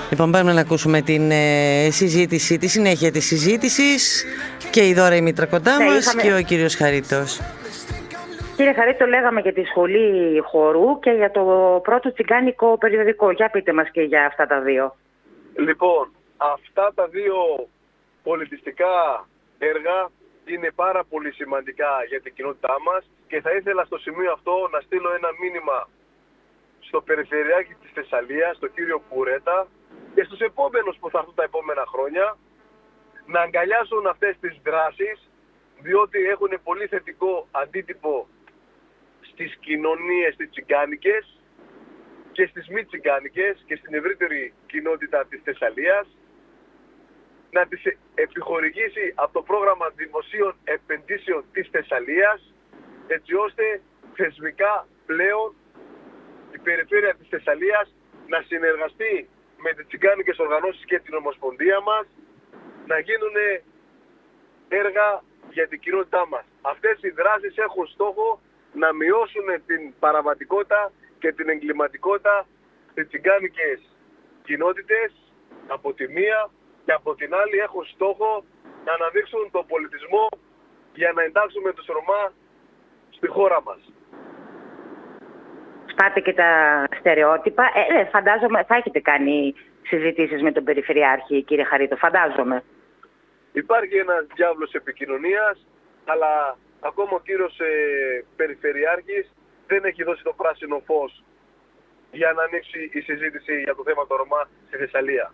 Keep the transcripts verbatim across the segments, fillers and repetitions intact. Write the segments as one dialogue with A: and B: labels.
A: Λοιπόν, πάμε να ακούσουμε την ε, συζήτηση, τη συνέχεια της συζήτησης και η Δώρα η Μήτρα κοντά ναι, μας είχαμε... και ο κύριος Χαρίτος.
B: Κύριε Χαρίτο, λέγαμε για τη σχολή χορού και για το πρώτο τσιγκάνικο περιοδικό. Για πείτε μας και για αυτά τα δύο.
C: Λοιπόν, αυτά τα δύο πολιτιστικά έργα είναι πάρα πολύ σημαντικά για την κοινότητά μας και θα ήθελα στο σημείο αυτό να στείλω ένα μήνυμα στο Περιφερειάρχη της Θεσσαλίας, τον κύριο Κουρέτα, και στους επόμενους που θα έρθουν τα επόμενα χρόνια, να αγκαλιάσουν αυτές τις δράσεις, διότι έχουν πολύ θετικό αντίτυπο στις κοινωνίες τις τσιγκάνικες και στις μη τσιγκάνικες και στην ευρύτερη κοινότητα της Θεσσαλίας, να τις επιχορηγήσει από το πρόγραμμα δημοσίων επενδύσεων της Θεσσαλίας, έτσι ώστε θεσμικά πλέον η περιφέρεια της Θεσσαλίας να συνεργαστεί με τις τσιγκάνικες οργανώσεις και την Ομοσπονδία μας, να γίνουν έργα για την κοινότητά μας. Αυτές οι δράσεις έχουν στόχο να μειώσουν την παραβατικότητα και την εγκληματικότητα στις τσιγκάνικες κοινότητες από τη μία, και από την άλλη έχουν στόχο να αναδείξουν τον πολιτισμό για να εντάξουμε τους Ρωμά στη χώρα μας.
B: Σπάτε και τα στερεότυπα. Ε, φαντάζομαι θα έχετε κάνει συζητήσεις με τον Περιφερειάρχη, κύριε Χαρίτο, φαντάζομαι.
C: Υπάρχει ένας διάβλος επικοινωνίας, αλλά ακόμα ο κύριος ε, Περιφερειάρχης δεν έχει δώσει το πράσινο φως για να ανοίξει η συζήτηση για το θέμα των Ρωμά στη Θεσσαλία.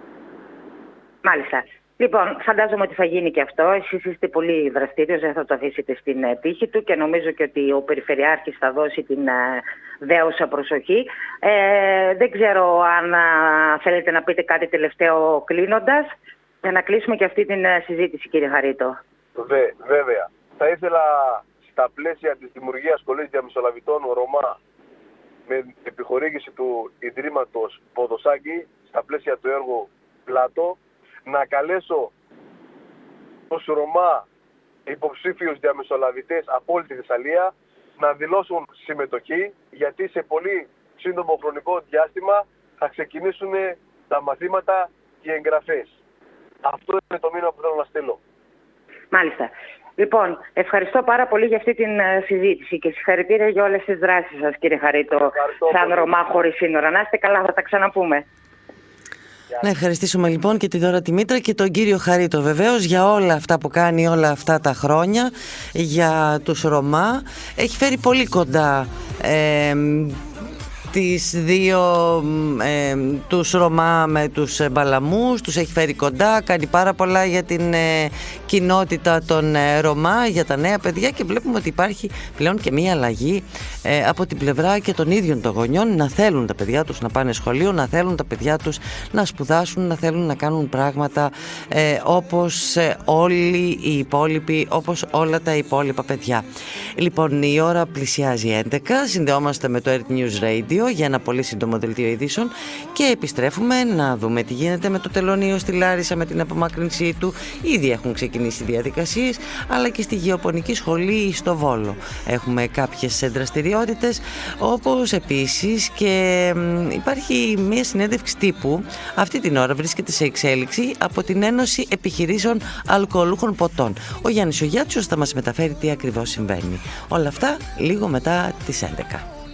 B: Μάλιστα. Λοιπόν, φαντάζομαι ότι θα γίνει και αυτό. Εσείς είστε πολύ δραστήριος, δεν θα το αφήσετε στην τύχη του και νομίζω και ότι ο Περιφερειάρχης θα δώσει την δέουσα προσοχή. Ε, δεν ξέρω αν α, θέλετε να πείτε κάτι τελευταίο κλείνοντας, για να κλείσουμε και αυτή την συζήτηση, κύριε Χαρίτο.
C: Βε, βέβαια. Θα ήθελα στα πλαίσια της δημιουργίας σχολής διαμεσολαβητών Ρωμά με επιχορήγηση του Ιδρύματος Ποδοσάκη, στα πλαίσια του έργου Πλάτο, να καλέσω τους Ρωμά υποψήφιους διαμεσολαβητές από όλη τη Θεσσαλία να δηλώσουν συμμετοχή, γιατί σε πολύ σύντομο χρονικό διάστημα θα ξεκινήσουν τα μαθήματα και οι εγγραφές. Αυτό είναι το μήνυμα που θέλω να στείλω.
B: Μάλιστα. Λοιπόν, ευχαριστώ πάρα πολύ για αυτή την συζήτηση και συγχαρητήρια για όλες τις δράσεις σας, κύριε Χαρίτο, σαν Ρωμά χωρίς σύνορα. Να είστε καλά, θα τα ξαναπούμε.
A: Να ευχαριστήσουμε λοιπόν και τη Δώρα τη Μήτρα και τον κύριο Χαρίτο βεβαίως για όλα αυτά που κάνει όλα αυτά τα χρόνια για τους Ρωμά. Έχει φέρει πολύ κοντά ε, τις δύο, ε, τους Ρωμά με τους Μπαλαμούς, τους έχει φέρει κοντά, κάνει πάρα πολλά για την ε, κοινότητα των ε, Ρωμά, για τα νέα παιδιά και βλέπουμε ότι υπάρχει πλέον και μία αλλαγή ε, από την πλευρά και των ίδιων των γονιών να θέλουν τα παιδιά τους να πάνε σχολείο, να θέλουν τα παιδιά τους να σπουδάσουν, να θέλουν να κάνουν πράγματα ε, όπως ε, όλοι οι υπόλοιποι, όπως όλα τα υπόλοιπα παιδιά. Λοιπόν, η ώρα πλησιάζει έντεκα, συνδεόμαστε με το Earth News Radio για ένα πολύ σύντομο δελτίο ειδήσεων και επιστρέφουμε να δούμε τι γίνεται με το τελωνείο στη Λάρισα, με την απομάκρυνσή του. Ήδη έχουν ξεκινήσει διαδικασίες, αλλά και στη Γεωπονική Σχολή στο Βόλο έχουμε κάποιες δραστηριότητες, όπως επίσης και υπάρχει μια συνέντευξη τύπου αυτή την ώρα, βρίσκεται σε εξέλιξη από την Ένωση Επιχειρήσεων Αλκοολούχων Ποτών. Ο Γιάννης ο Γιάτσος θα μας μεταφέρει τι ακριβώς συμβαίνει. Όλα αυτά λίγο μετά τις έντεκα.